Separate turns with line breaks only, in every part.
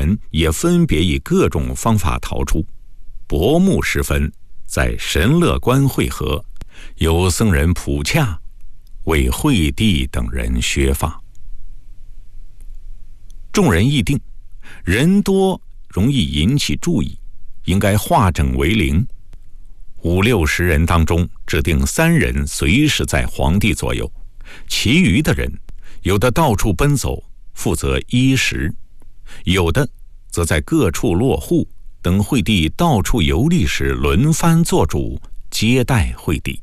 们也分别以各种方法逃出。薄暮时分，在神乐关会合，有僧人普洽为惠帝等人削发。众人议定，人多容易引起注意，应该化整为零。50-60人当中，指定3人随时在皇帝左右，其余的人有的到处奔走，负责衣食；有的则在各处落户，等惠帝到处游历时轮番做主，接待惠帝。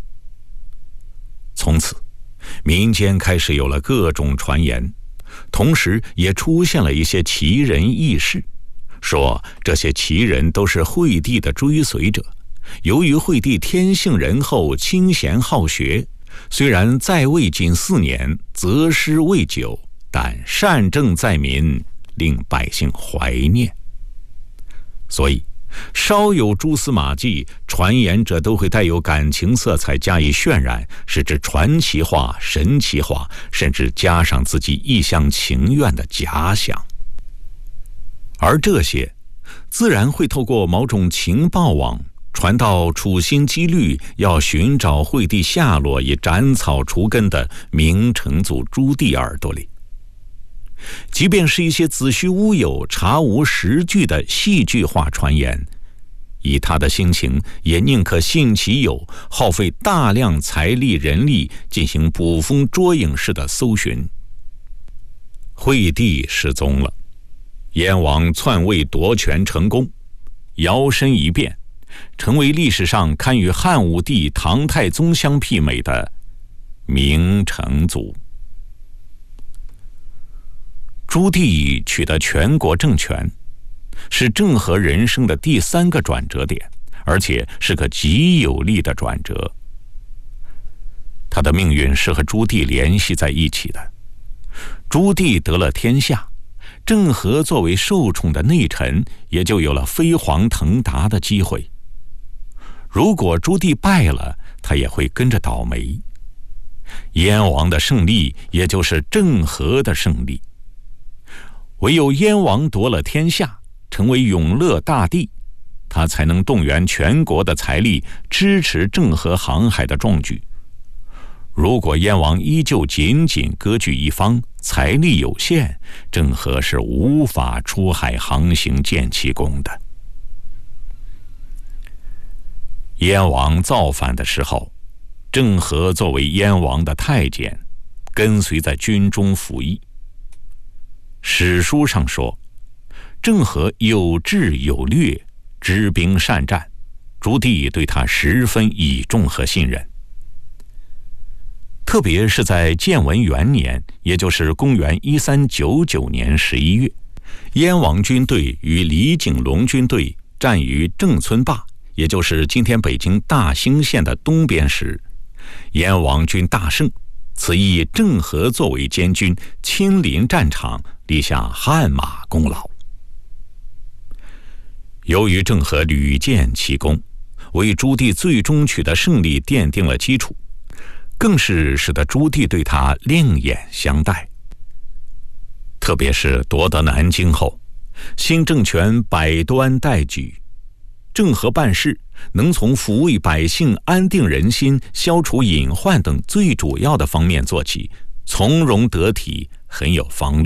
从此，民间开始有了各种传言，同时也出现了一些奇人异事，说这些奇人都是惠帝的追随者。由于惠帝天性仁厚，清闲好学，虽然在位仅4年，择师未久，但善政在民，令百姓怀念。所以稍有蛛丝马迹，传言者都会带有感情色彩加以渲染，使之传奇化、神奇化，甚至加上自己一厢情愿的假想。而这些自然会透过某种情报网传到处心积虑要寻找惠帝下落以斩草除根的明成祖朱棣耳朵里。即便是一些子虚乌有、查无实据的戏剧化传言，以他的心情，也宁可信其有，耗费大量财力人力进行捕风捉影式的搜寻。惠帝失踪了，燕王篡位夺权成功，摇身一变，成为历史上堪与汉武帝、唐太宗相媲美的明成祖。朱棣取得全国政权，是郑和人生的第3个转折点，而且是个极有利的转折。他的命运是和朱棣联系在一起的。朱棣得了天下，郑和作为受宠的内臣，也就有了飞黄腾达的机会。如果朱棣败了，他也会跟着倒霉。燕王的胜利，也就是郑和的胜利。唯有燕王夺了天下，成为永乐大帝，他才能动员全国的财力，支持郑和航海的壮举。如果燕王依旧仅仅割据一方，财力有限，郑和是无法出海航行建奇功的。燕王造反的时候，郑和作为燕王的太监，跟随在军中服役。史书上说，郑和有智有略，知兵善战，朱棣对他十分倚重和信任。特别是在建文元年，也就是公元1399年11月，燕王军队与李景龙军队战于郑村坝，也就是今天北京大兴县的东边时，燕王军大胜，此役郑和作为监军，亲临战场，立下汗马功劳。由于郑和屡建奇功，为朱棣最终取得胜利奠定了基础，更是使得朱棣对他另眼相待。特别是夺得南京后，新政权百端待举，郑和办事能从抚慰百姓、安定人心、消除隐患等最主要的方面做起，从容得体，很有方略。